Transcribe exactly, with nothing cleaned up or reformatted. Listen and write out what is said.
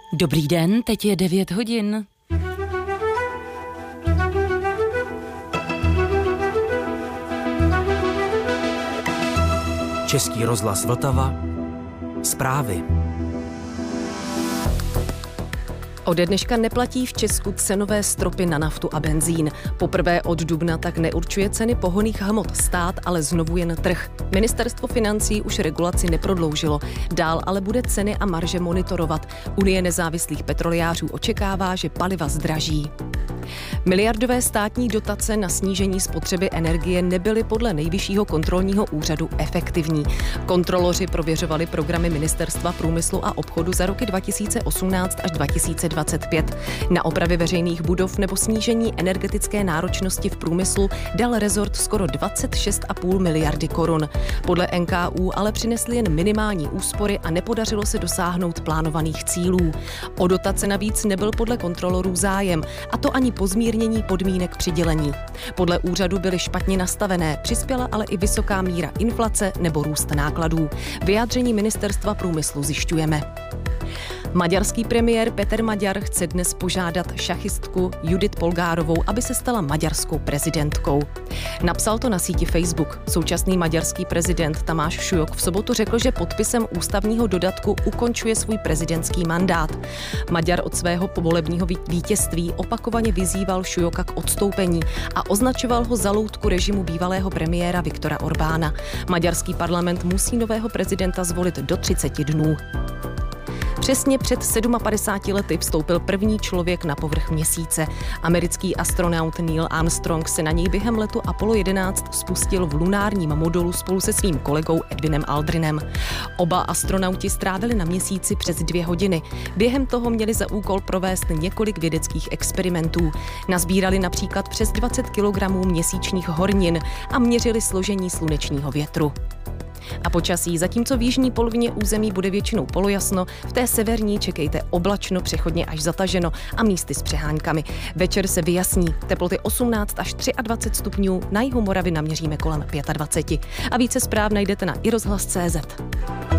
Dobrý den, teď je devět hodin. Český rozhlas Vltava. Zprávy. Ode dneška neplatí v Česku cenové stropy na naftu a benzín. Poprvé od dubna tak neurčuje ceny pohonných hmot stát, ale znovu jen trh. Ministerstvo financí už regulaci neprodloužilo. Dál ale bude ceny a marže monitorovat. Unie nezávislých petroliářů očekává, že paliva zdraží. Miliardové státní dotace na snížení spotřeby energie nebyly podle Nejvyššího kontrolního úřadu efektivní. Kontroloři prověřovali programy Ministerstva průmyslu a obchodu za roky dva tisíce osmnáct až dva tisíce dvacet pět. Na opravy veřejných budov nebo snížení energetické náročnosti v průmyslu dal rezort skoro dvacet šest celá pět miliardy korun. Podle N K U ale přinesly jen minimální úspory a nepodařilo se dosáhnout plánovaných cílů. O dotace navíc nebyl podle kontrolorů zájem, a to ani po zmírnění podmínek přidělení. Podle úřadu byly špatně nastavené, přispěla ale i vysoká míra inflace nebo růst nákladů. Vyjádření Ministerstva průmyslu zjišťujeme. Maďarský premiér Peter Maďar chce dnes požádat šachistku Judith Polgárovou, aby se stala maďarskou prezidentkou. Napsal to na síti Facebook. Současný maďarský prezident Tamáš Šujok v sobotu řekl, že podpisem ústavního dodatku ukončuje svůj prezidentský mandát. Maďar od svého povolebního vítězství opakovaně vyzýval Šujoka k odstoupení a označoval ho za loutku režimu bývalého premiéra Viktora Orbána. Maďarský parlament musí nového prezidenta zvolit do třiceti dnů. Přesně před padesátimi sedmi lety vstoupil první člověk na povrch měsíce. Americký astronaut Neil Armstrong se na něj během letu Apollo jedenáct spustil v lunárním modulu spolu se svým kolegou Edwinem Aldrinem. Oba astronauti strávili na měsíci přes dvě hodiny. Během toho měli za úkol provést několik vědeckých experimentů. Nazbírali například přes dvacet kilogramů měsíčních hornin a měřili složení slunečního větru. A počasí, zatímco v jižní polovině území bude většinou polojasno, v té severní čekejte oblačno, přechodně až zataženo a místy s přeháňkami. Večer se vyjasní, teploty osmnáct až dvacet tři stupňů, na jihu Moravy naměříme kolem dvacet pět. A více zpráv najdete na i rozhlas tečka cé zet.